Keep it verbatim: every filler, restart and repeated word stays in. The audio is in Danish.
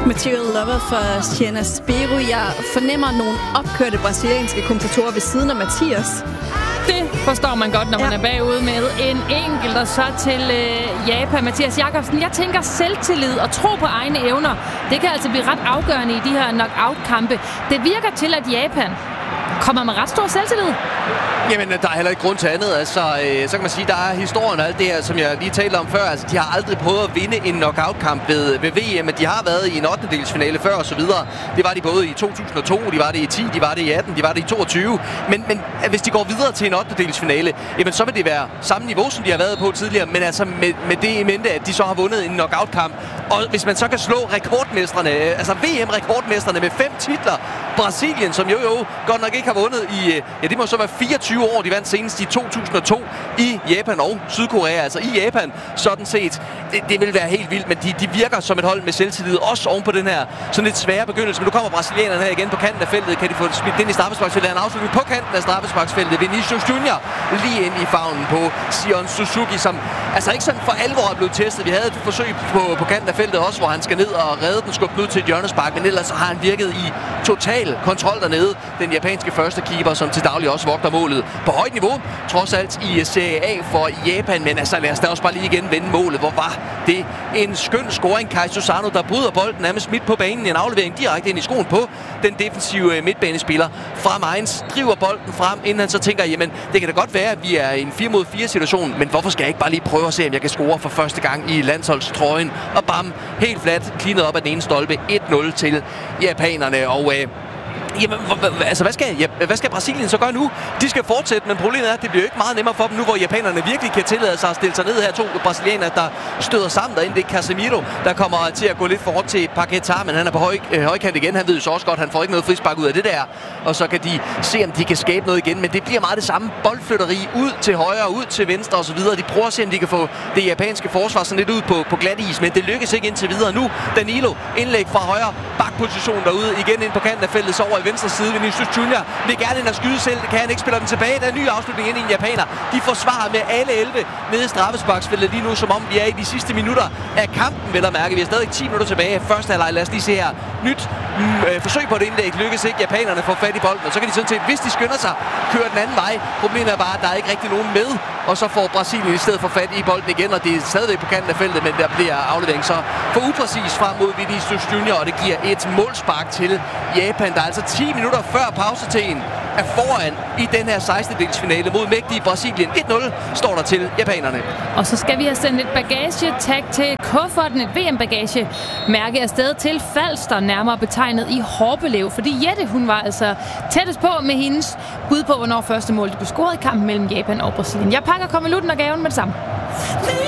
Material Lover for Sienna Spero. Jeg fornemmer nogle opkørte brasilianske kommentatorer ved siden af Mathias. Det forstår man godt, når man ja. er bagud med en enkelt, og så til øh, Japan. Mathias Jakobsen, jeg tænker selvtillid og tro på egne evner. Det kan altså blive ret afgørende i de her knockout-kampe. Det virker til, at Japan kommer med ret stor selvtillid. Jamen, der er heller ikke grund til andet. Altså, øh, så kan man sige, der er historien og alt det her, som jeg lige talte om før. Altså, de har aldrig prøvet at vinde en knockout-kamp ved, ved V M, men de har været i en ottendedelsfinale før og så videre. Det var de både i to tusind og to, de var det i ti, de var det i atten, de var det i toogtyve. Men, men hvis de går videre til en ottendedelsfinale, jamen, så vil det være samme niveau, som de har været på tidligere, men altså med, med det i mente, at de så har vundet en knockout-kamp. Og hvis man så kan slå rekordmestrene, altså V M-rekordmestrene med fem titler, Brasilien, som jo jo godt nok ikke har vundet i, ja, det må så være fireogtyve år, de vandt senest i to tusind og to i Japan og Sydkorea, altså i Japan sådan set. Det, det vil være helt vildt, men de, de virker som et hold med selvtillid, også oven på den her sådan lidt svære begyndelse. Men nu kommer brasilianerne her igen på kanten af feltet. Kan de få smidt ind i straffesparksfeltet? En afslutning på kanten af straffesparksfeltet. Vinicius Junior lige ind i favnen på Sion Suzuki, som altså ikke sådan for alvor er blevet testet. Vi havde et forsøg på, på kanten af feltet også, hvor han skal ned og redde den, skubbe ud til et hjørnespark, men ellers har han virket i total kontrol dernede. Den japanske første keeper, som til daglig også vogter målet på højt niveau, trods alt i Serie A for Japan. Men altså lad os da også bare lige igen vende målet. Hvor var det en skøn scoring. Kai Susano, der bryder bolden nærmest midt på banen. En aflevering direkte ind i skoen på den defensive midtbanespiller fra Mainz. Driver bolden frem, inden han så tænker, jamen det kan da godt være, at vi er i en fire mod fire situation, men hvorfor skal jeg ikke bare lige prøve at se, om jeg kan score for første gang i landsholdstrøjen? Og bam, helt flat, klinet op ad den ene stolpe. et nul til japanerne. Og øh, Jamen, altså, hvad skal, ja, hvad skal Brasilien så gøre nu? De skal fortsætte, men problemet er, at det bliver jo ikke meget nemmere for dem nu, hvor japanerne virkelig kan tillade sig at stille sig ned her. To brasilianere, der støder sammen derinde. Det er Casemiro, der kommer til at gå lidt for hårdt til Paquetá, men han er på høj, øh, højkant igen. Han ved jo så også godt, han får ikke noget frispark ud af det der. Og så kan de se, om de kan skabe noget igen. Men det bliver meget det samme boldflytteri ud til højre, ud til venstre osv. De prøver at se, om de kan få det japanske forsvar sådan lidt ud på, på glat is, men det lykkes ikke indtil videre nu. Danilo, indlæg fra højre, bakposition derude, igen ind på kanten af feltet, så over i venstre side. Vinicius Junior vil gerne ind og skyde selv. Det kan han ikke, spiller den tilbage. Der er en ny afslutning ind i en japaner. De forsvarer med alle elleve nede i straffesparksfeltet lige nu, som om vi er i de sidste minutter af kampen, vel at mærke. Vi har stadig ti minutter tilbage. Første halvleg, lad os lige se her. Nyt mm, øh, forsøg på et indlæg. Lykkes ikke. Japanerne får fat i bolden, og så kan de sådan set, hvis de skynder sig, køre den anden vej. Problemet er bare, at der er ikke rigtig nogen med, og så får Brasilien i stedet for fat i bolden igen, og det er stadigvæk på kanten af feltet, men der bliver aflevering så for upræcis frem mod Vinicius Junior, og det giver et målspark til Japan, der er altså ti minutter før pausetiden er foran i den her sekstendedelsfinale mod mægtige Brasilien. et nul står der til japanerne. Og så skal vi have sendt et bagagetag til kufferten, et V M-bagage mærke afsted til Falster, nærmere betegnet i Horbelev, fordi Jette, hun var altså tættest på med hendes bud på, hvornår første mål det blev scoret i kampen mellem Japan og Brasilien. Jeg pakker konvolutten og gaven med det samme.